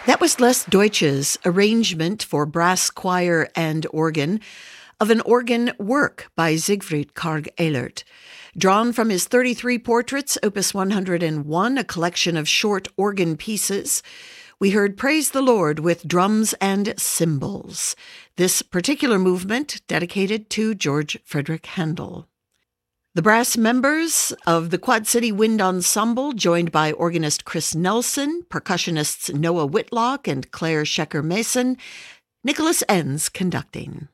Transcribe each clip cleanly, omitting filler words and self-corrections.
That was Les Deutsch's arrangement for brass choir and organ of an organ work by Siegfried Karg Ehlert. Drawn from his 33 portraits, Opus 101, a collection of short organ pieces, we heard Praise the Lord with drums and cymbals. This particular movement dedicated to George Frederick Handel. The brass members of the Quad City Wind Ensemble, joined by organist Chris Nelson, percussionists Noah Whitlock and Claire Shecker-Mason, Nicholas Enns conducting.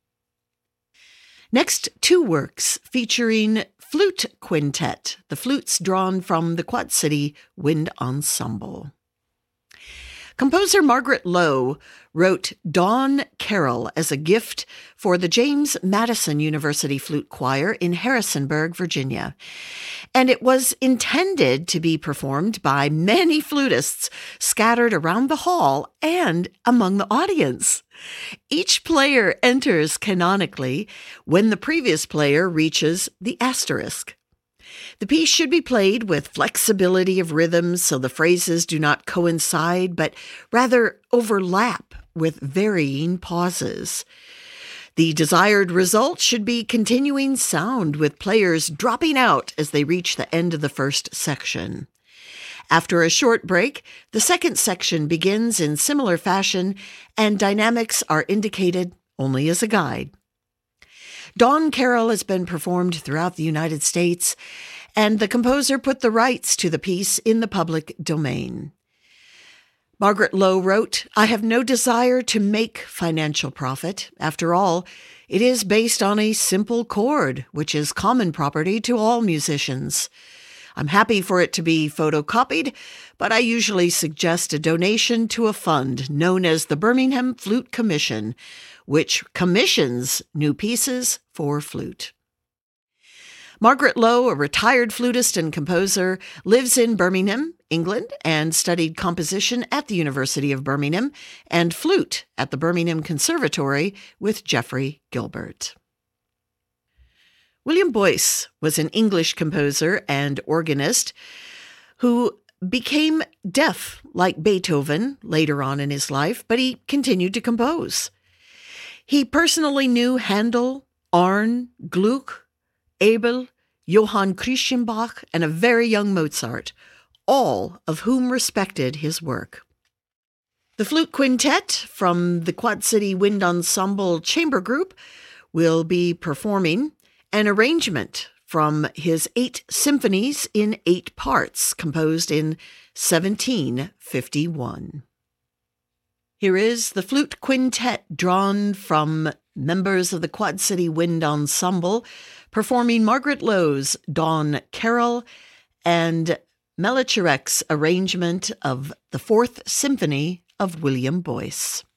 Next, two works featuring flute quintet, the flutes drawn from the Quad City Wind Ensemble. Composer Margaret Lowe wrote Dawn Carol as a gift for the James Madison University Flute Choir in Harrisonburg, Virginia. And it was intended to be performed by many flutists scattered around the hall and among the audience. Each player enters canonically when the previous player reaches the asterisk. The piece should be played with flexibility of rhythms so the phrases do not coincide, but rather overlap with varying pauses. The desired result should be continuing sound, with players dropping out as they reach the end of the first section. After a short break, the second section begins in similar fashion, and dynamics are indicated only as a guide. Dawn Carol has been performed throughout the United States, and the composer put the rights to the piece in the public domain. Margaret Lowe wrote, "I have no desire to make financial profit. After all, it is based on a simple chord, which is common property to all musicians. I'm happy for it to be photocopied, but I usually suggest a donation to a fund known as the Birmingham Flute Commission, which commissions new pieces for flute." Margaret Lowe, a retired flutist and composer, lives in Birmingham, England, and studied composition at the University of Birmingham and flute at the Birmingham Conservatory with Geoffrey Gilbert. William Boyce was an English composer and organist who became deaf like Beethoven later on in his life, but he continued to compose. He personally knew Handel, Arne, Gluck, Abel, Johann Christian Bach, and a very young Mozart, all of whom respected his work. The flute quintet from the Quad City Wind Ensemble Chamber Group will be performing an arrangement from his 8 symphonies in 8 parts, composed in 1751. Here is the flute quintet drawn from members of the Quad City Wind Ensemble, performing Margaret Lowe's Dawn Carol and Melicharek's arrangement of the 4th Symphony of William Boyce.